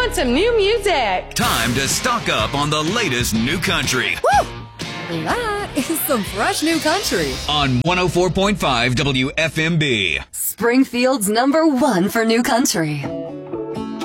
want some new music. Time to stock up on the latest new country. Woo! That is some fresh new country. On 104.5 WFMB. Springfield's #1 for new country.